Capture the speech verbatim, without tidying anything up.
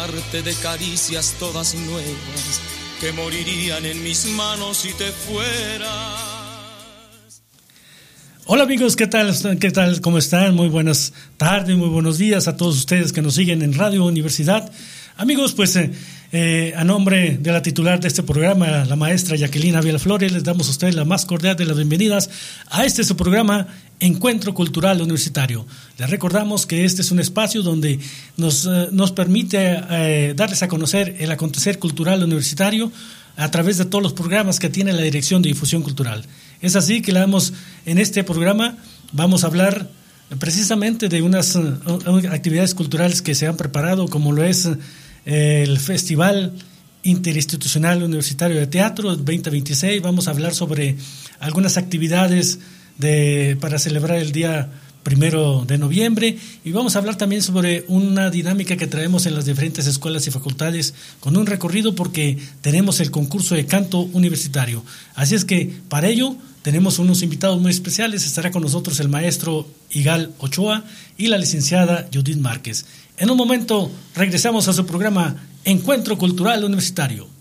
Arte de caricias todas nuevas que morirían en mis manos si te fueras. Hola amigos, ¿qué tal? ¿Qué tal? ¿Cómo están? Muy buenas tardes, muy buenos días a todos ustedes que nos siguen en Radio Universidad. Amigos, pues eh, eh, a nombre de la titular de este programa, la maestra Jacqueline Ávila Flores, les damos a ustedes la más cordial de las bienvenidas a este su programa Encuentro Cultural Universitario. Les recordamos que este es un espacio donde nos, eh, nos permite eh, darles a conocer el acontecer cultural universitario a través de todos los programas que tiene la Dirección de Difusión Cultural. Es así que le damos, en este programa vamos a hablar precisamente de unas uh, actividades culturales que se han preparado, como lo es uh, el Festival Interinstitucional Universitario de Teatro veinte veintiséis. Vamos a hablar sobre algunas actividades de, para celebrar el día primero de noviembre, y vamos a hablar también sobre una dinámica que traemos en las diferentes escuelas y facultades con un recorrido, porque tenemos el concurso de canto universitario. Así es que para ello tenemos unos invitados muy especiales. Estará con nosotros el maestro Igal Ochoa y la licenciada Judith Márquez. En un momento regresamos a su programa Encuentro Cultural Universitario.